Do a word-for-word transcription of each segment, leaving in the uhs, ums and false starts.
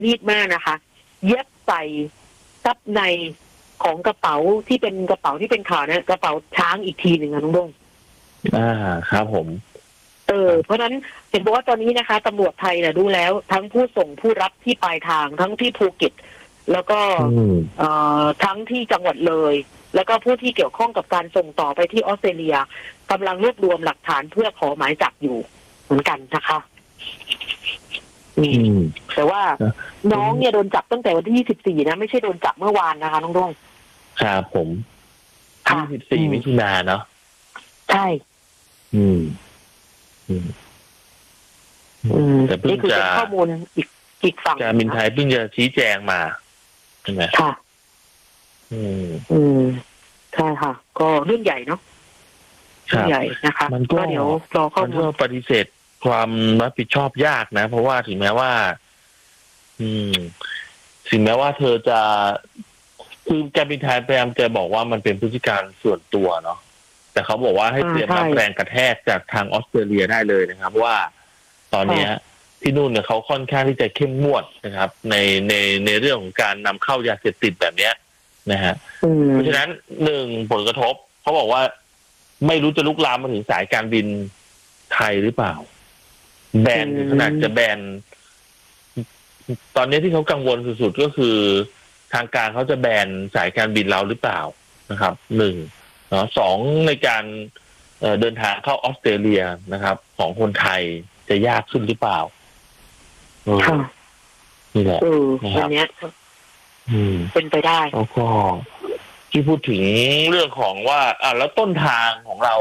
มีดมากนะคะเย็บใส่ซับในของกระเป๋าที่เป็นกระเป๋าที่เป็นข่าวเนี่ยกระเป๋าช้างอีกทีหนึ่งนะน้องดงอ่าครับผมเออเพราะฉะนั้นเห็นบอกว่าตอนนี้นะคะตำรวจไทยเนี่ยดูแล้วทั้งผู้ส่งผู้รับที่ปลายทางทั้งที่ภูเก็ตแล้วก็เอ่อทั้งที่จังหวัดเลยแล้วก็ผู้ที่เกี่ยวข้องกับการส่งต่อไปที่ออสเตรเลียกำลังรวบรวมหลักฐานเพื่อขอหมายจับอยู่เหมือนกันนะคะนี่แต่ว่าน้องเนี่ยโดนจับตั้งแต่วันที่ยี่สิบสี่นะไม่ใช่โดนจับเมื่อวานนะคะน้องดงครับผมยี่สิบสี่มิถุนายนเนาะใช่อืมอืมอืมแต่เพิ่งจะข้อมูลอีกอีกฝั่งการบินไทยเพิ่งจะชี้แจงมาใช่ไหมค่ะอืมอืมใช่ค่ะก็เรื่องใหญ่เนาะเรื่องใหญ่นะคะมันก็เดี๋ยวรอข้อมูลมันก็ปฏิเสธความรับผิดชอบยากนะเพราะว่าถึงแม้ว่า อืมถึงแม้ว่าเธอจะคือการบินไทยพยายามจะบอกว่ามันเป็นพฤติการส่วนตัวเนาะแต่เขาบอกว่าให้เตรียมรับแรงกระแทกจากทางออสเตรเลียได้เลยนะครับว่าตอนนี้ที่นู่นเนี่ยเขาค่อนข้างที่จะเข้มงวดนะครับในในในเรื่องของการนำเข้ายาเสพติดแบบเนี้ยนะฮะเพราะฉะนั้นหนึ่งผลกระทบเขาบอกว่าไม่รู้จะลุกลามมาถึงสายการบินไทยหรือเปล่าแบนขนาดจะแบนตอนนี้ที่เขากังวลสุดๆก็คือทางการเขาจะแบนสายการบินเราหรือเปล่านะครับหนึ่งเนาะสองในการเดินทางเข้าออสเตรเลียนะครับของคนไทยจะยากขึ้นหรือเปล่านี่แหละนะครับเป็นไปได้แล้วก็ที่พูดถึงเรื่องของว่าอ่าแล้วต้นทางของเรา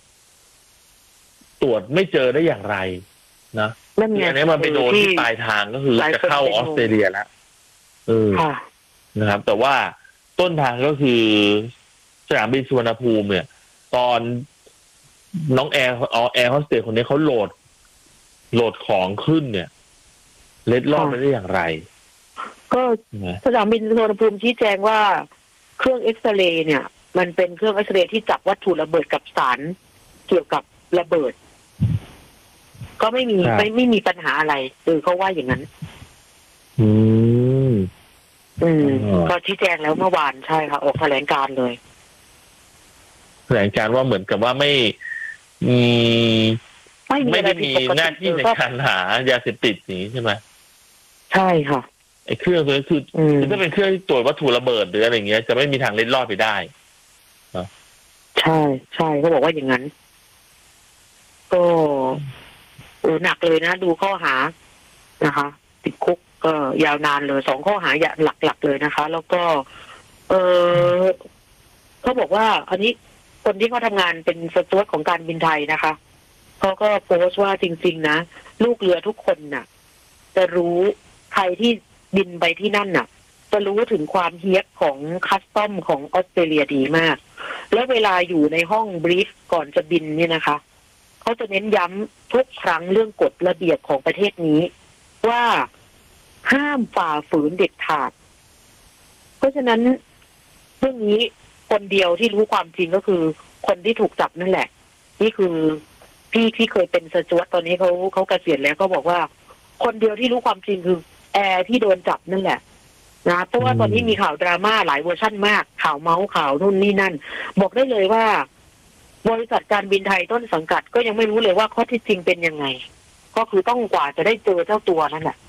ตรวจไม่เจอได้อย่างไรนะอันนี้มันไปโดนที่ปลายทางก็คือจะเข้าออสเตรเลียแล้วเออนะครับ แต่ว่าต้นทางก็คือสนามบินสุวรรณภูมิเนี่ยตอนน้องแอร์เอาแอร์โฮสเตสคนนี้เขาโหลดโหลดของขึ้นเนี่ยเล็ดลอดไปได้อย่างไรก็สนามบินสุวรรณภูมิชี้แจงว่าเครื่องเอ็กซเรย์เนี่ยมันเป็นเครื่องเอ็กซเรย์ที่จับวัตถุระเบิดกับสารเกี่ยวกับระเบิดก็ไม่มีไม่ไม่มีปัญหาอะไรคือเขาว่าอย่างนั้นอืมอืมก็ชี้แจงแล้วเมื่อวานใช่ค่ะออกแถลงการเลยแถลงการว่าเหมือนกับว่าไม่อืมไม่ไม่ได้มีหน้าที่ในการหายาเสพติดอย่างนี้ใช่ไหมใช่ค่ะไอ้เครื่องตัวนี้คือถ้าเป็นเครื่องตรวจวัตถุระเบิดหรืออะไรเงี้ยจะไม่มีทางเล็ดลอดไปได้ใช่ใช่เขาบอกว่าอย่างนั้นก็โอ้หนักเลยนะดูข้อหานะคะติดคุกก็ยาวนานเลยสองข้อหาอย่างหลักๆเลยนะคะ แล้วก็เออเขาบอกว่าอันนี้คนที่เขาทำงานเป็นสจ๊วตของการบินไทยนะคะเขาก็โพสต์ว่าจริงๆนะลูกเรือทุกคนน่ะจะรู้ใครที่บินไปที่นั่นน่ะจะรู้ถึงความเฮี้ยของคัสตอมของออสเตรเลียดีมากแล้วเวลาอยู่ในห้องบรีฟก่อนจะบินเนี่ยนะคะเขาจะเน้นย้ำทุกครั้งเรื่องกฎระเบียบของประเทศนี้ว่าห้ามฝ่าฝืนเด็ดขาดเพราะฉะนั้นเรื่องนี้คนเดียวที่รู้ความจริงก็คือคนที่ถูกจับนั่นแหละนี่คือพี่ที่เคยเป็นสจ๊วตตอนนี้เขาเขาเกษียณแล้วก็บอกว่าคนเดียวที่รู้ความจริงคือแอร์ที่โดนจับนั่นแหละนะเพราะว่าตอนนี้มีข่าวดราม่าหลายเวอร์ชั่นมากข่าวเมาส์ข่าวนู่นนี่นั่นบอกได้เลยว่าบริษัทการบินไทยต้นสังกัดก็ยังไม่รู้เลยว่าข้อที่จริงเป็นยังไงก็คือต้องกว่าจะได้เจอเจ้าตัวนั่นแหละ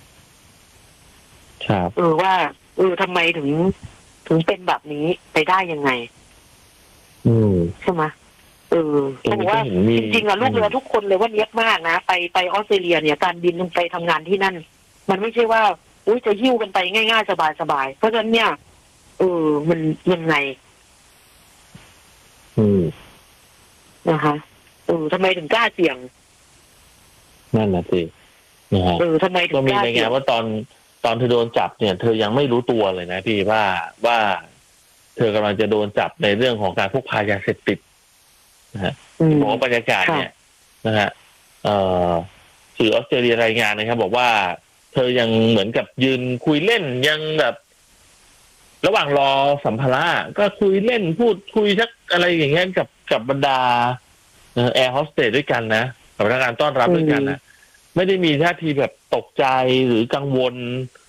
ครับเออว่าเออทำไมถึงถึงเป็นแบบนี้ไปได้ยังไงอืมใช่ไหมเออเขาบอกว่าจริงๆอะลูกเรือทุกคนเลยว่าเนี้ยมากนะไปไปออสเตรเลียเนี่ยการบินไปทำงานที่นั่นมันไม่ใช่ว่าอุ้ยจะหิ้วกันไปง่ายๆสบายๆเพราะฉะนั้นเนี่ยเออมันยังไงอืมนะคะเออทำไมถึงกล้าเสี่ยงนั่นแหละสินะฮะเออทำไมถึงกล้าเสี่ยงก็มีรายงานว่าตอนตอนเธอโดนจับเนี่ยเธอยังไม่รู้ตัวเลยนะพี่ว่าว่าเธอกำลังจะโดนจับในเรื่องของการพกพายาเสพติดนะฮะของบรรยากาศเนี่ยนะฮะเอ่อสื่อออสเตรเลียรายงานนะครับบอกว่าเธอยังเหมือนกับยืนคุยเล่นยังแบบระหว่างรอสัมภาระก็คุยเล่นพูดคุยชักอะไรอย่างเงี้ยกับกับบรรดาแอร์โฮสเตสด้วยกันนะกับพนักงานต้อนรับด้วยกันนะไม่ได้มีท่าทีแบบตกใจหรือกังวล